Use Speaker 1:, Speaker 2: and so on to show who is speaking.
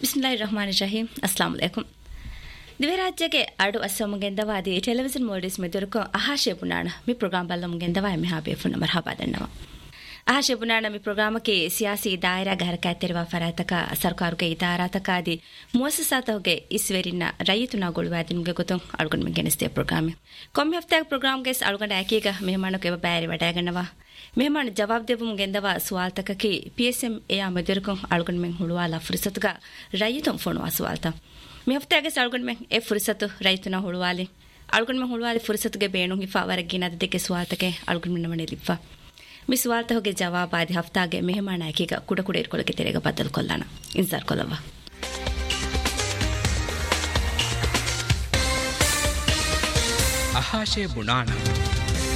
Speaker 1: ಬಿಸ್ಮಿಲ್ಲಾಹಿರ್ರಹ್ಮಾನಿರ್ರಹೀಂ. ಅಸ್ಸಲಾಮು ಅಲೈಕುಂ. ದಿವೆರಾಜ್ಯಗೆ ಅಡು ಅಸ್ಸಮುಗೆಂದವಾದಿ television ಮೋಡಿಸ್ ಮೆದುರುಕು ಆಹಾಶೆ ಪುನಾಣ ಮಿ program ಬಲ್ಲಮುಗೆಂದವಾ ಎಮ್ಮೆ ಹಾಬೇಫುನ ಮರ್ಹಬಾದನ್ನವ ಆಹಾಶೆ ಪುನಾಣ ಮಿ ಪ್ರೋಗ್ರಾಮಕ್ಕೆ ಸಿಯಾಸಿ ದಾಯರಾ ಗಹರಕಾತಿರುವ ಫರಾತಕ ಸರ್ಕಾರಕ್ಕೆ ಇದಾರಾತಕಾದಿ ಮುಅಸ್ಸಸಾತುಗೆ ಇಸ್ವೆರಿನ ರೈತುನಾಗೊಳುವಾದಿ ನಿಮಗೆ ಗೊತ್ತು ಅಳ್ಗೊಂಡು ಮೆಗೆನಿಸ್ತೆ program ಕೊಮ್ಮೆ ಹಫ್ತಾಗ ಪ್ರೋಗ್ರಾಮ್ಗೆ ಅಳ್ಗೊಂಡು ಆಕೀಗ ಮೆಹಮಾನಕ್ಕೆ Beary ವಡಾಗನ್ನವ ಮೆಹಮಾನ Jawab Devu ಮುಗೆಂದವ ಸುವಾಲ್ತಕಕ್ಕೆ PSM ಎಯ ಮೆದುರುಕು ಅಳ್ಗೊಂಡು Meng ಹುಳುವಾಲ ಫುರ್ಸತ್ಗ ರೈತು ಫೋಣುವ ಸುವಾಲ್ತ me ಹಫ್ತಾಗೆ ಅಳ್ಗೊಂಡು Meng A ಫುರ್ಸತ್ತು ರೈತುನ ಹುಳುವಾಲಿ ಅಳ್ಗೊಂಡು Meng ಹುಳುವಾಲಿ ಫುರ್ಸತ್ಗೆ ಬೇಣು ಹಿಫಾ ವರಗಿನದಕ್ಕೆ ಸುವಾಲ್ತಕ್ಕೆ ಅಳ್ಗೊಂಡು ಮೆನ್ನ ಮನೆಲಿಫ ಮಿ ಸುವಾಲ್ತ ಹೋಗಿ ಜವಾಬ್ ಆದಿ ಹಫ್ತಾಗೆ ಮೆಹಮಾನ ಆಕೀಗ ಕುಡ ಇರ್ಕೊಳ್ಳಕ್ಕೆ ತೆರೆಗ ಬದಲ್ಕೊಲ್ಲಣ ಇನ್ಸಾರ್ ಕೊಲ್ಲವ
Speaker 2: ಆಹಾಶೆ ಬುಣಾಣ